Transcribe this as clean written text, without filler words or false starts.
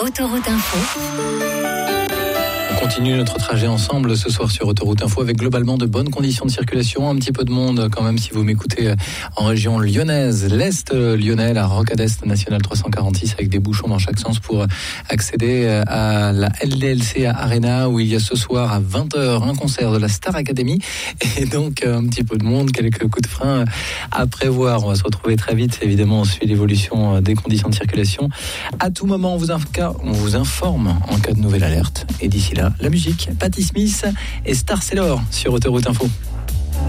Autoroute Info. On continue notre trajet ensemble ce soir sur Autoroute Info avec globalement de bonnes conditions de circulation, un petit peu de monde quand même si vous m'écoutez en région lyonnaise, l'Est lyonnais, la Rocade Est nationale 346 avec des bouchons dans chaque sens pour accéder à la LDLC à Arena où il y a ce soir à 20h un concert de la Star Academy et donc un petit peu de monde, quelques coups de frein à prévoir. On va se retrouver très vite, évidemment on suit l'évolution des conditions de circulation. À tout moment on vous informe en cas de nouvelle alerte et d'ici là la musique, Patti Smith et Star Sailor sur Autoroute Info.